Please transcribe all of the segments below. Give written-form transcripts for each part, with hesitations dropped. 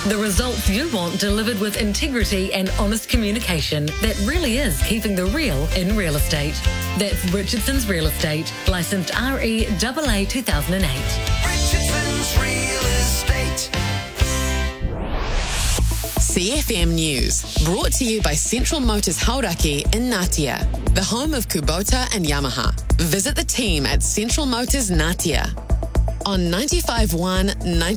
The results you want delivered with integrity and honest communication that really is keeping the real in real estate. That's Richardson's Real Estate, licensed REAA 2008. Richardson's Real Estate. CFM News, brought to you by Central Motors Hauraki in Ngatea, the home of Kubota and Yamaha. Visit the team at Central Motors Ngatea on 95.1,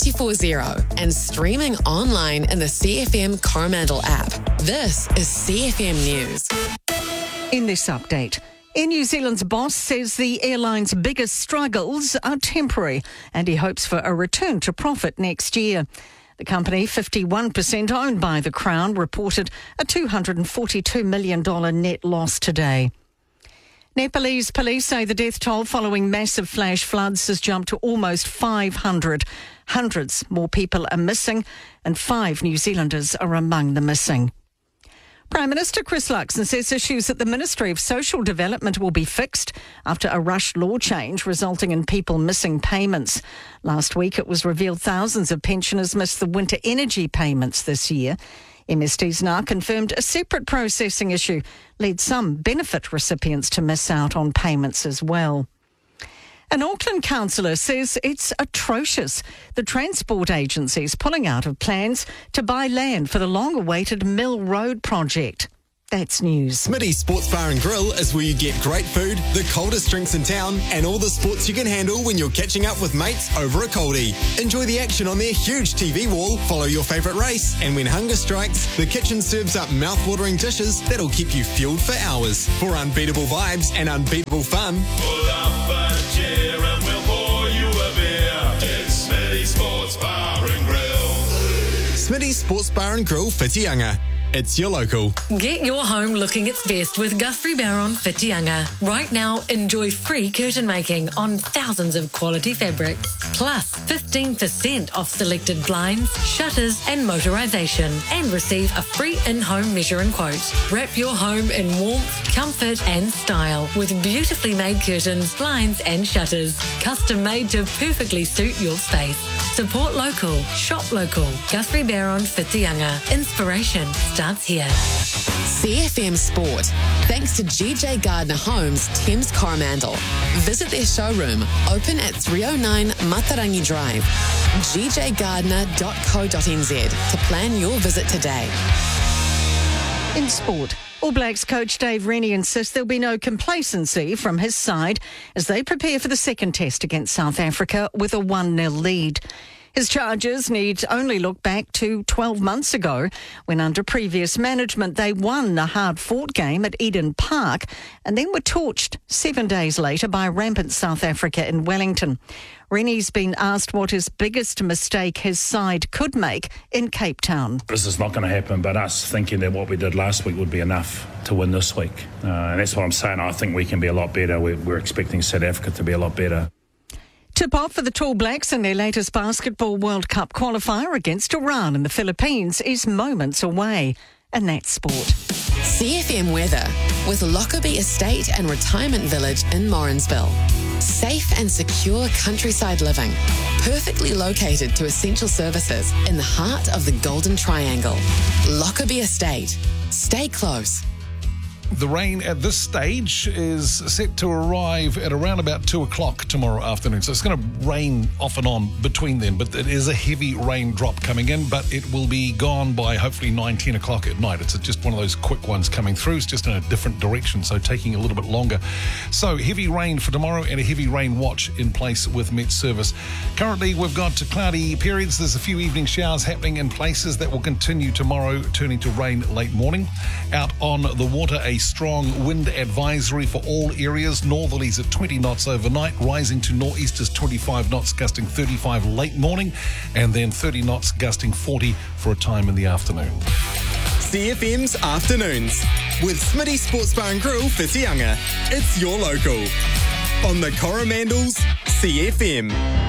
94.0 and streaming online in the CFM Coromandel app. This is CFM News. In this update, Air New Zealand's boss says the airline's biggest struggles are temporary and he hopes for a return to profit next year. The company, 51% owned by the Crown, reported a $242 million net loss today. Nepalese police say the death toll following massive flash floods has jumped to almost 500. Hundreds more people are missing and 5 New Zealanders are among the missing. Prime Minister Chris Luxon says issues at the Ministry of Social Development will be fixed after a rushed law change resulting in people missing payments. Last week it was revealed thousands of pensioners missed the winter energy payments this year. MSD's now confirmed a separate processing issue led some benefit recipients to miss out on payments as well. An Auckland councillor says it's atrocious. The transport agency is pulling out of plans to buy land for the long-awaited Mill Road project. That's news. Smitty's Sports Bar and Grill is where you get great food, the coldest drinks in town, and all the sports you can handle when you're catching up with mates over a coldie. Enjoy the action on their huge TV wall, follow your favourite race, and when hunger strikes, the kitchen serves up mouth-watering dishes that'll keep you fueled for hours. For unbeatable vibes and unbeatable fun, pull up a chair and we'll pour you a beer. It's Smitty's Sports Bar and Grill. Smitty's Sports Bar and Grill, Whitianga. It's your local. Get your home looking its best with Guthrie Barron Whitianga. Right now, enjoy free curtain making on thousands of quality fabrics, plus 15% off selected blinds, shutters and motorisation, and receive a free in-home measuring quote. Wrap your home in warmth, comfort and style with beautifully made curtains, blinds and shutters, custom made to perfectly suit your space. Support local, shop local. Guthrie Barron Whitianga. Inspiration starts here. CFM Sport, thanks to GJ Gardner Homes, Thames Coromandel. Visit their showroom, open at 309 Matarangi Drive. gjgardner.co.nz to plan your visit today. In sport, All Blacks coach Dave Rennie insists there'll be no complacency from his side as they prepare for the second test against South Africa with a 1-0 lead. His charges need only look back to 12 months ago when under previous management they won a hard-fought game at Eden Park and then were torched 7 days later by rampant South Africa in Wellington. Rennie's been asked what his biggest mistake his side could make in Cape Town. This is not going to happen, but us thinking that what we did last week would be enough to win this week. And that's what I'm saying. I think we can be a lot better. We're expecting South Africa to be a lot better. Tip-off for the Tall Blacks in their latest Basketball World Cup qualifier against Iran in the Philippines is moments away. And that's sport. CFM weather with Lockerbie Estate and Retirement Village in Morrinsville. Safe and secure countryside living. Perfectly located to essential services in the heart of the Golden Triangle. Lockerbie Estate. Stay close. The rain at this stage is set to arrive at around about 2 o'clock tomorrow afternoon. So it's going to rain off and on between then, but it is a heavy raindrop coming in, but it will be gone by hopefully 9, 10 o'clock at night. It's just one of those quick ones coming through. It's just in a different direction, so taking a little bit longer. So heavy rain for tomorrow and a heavy rain watch in place with Met Service. Currently, we've got cloudy periods. There's a few evening showers happening in places that will continue tomorrow, turning to rain late morning. Out on the water, a strong wind advisory for all areas. Northerlies at 20 knots overnight, rising to nor'easters 25 knots, gusting 35 late morning, and then 30 knots, gusting 40 for a time in the afternoon. CFM's Afternoons with Smitty Sports Bar and Grill, Whitianga. It's your local. On the Coromandel's CFM.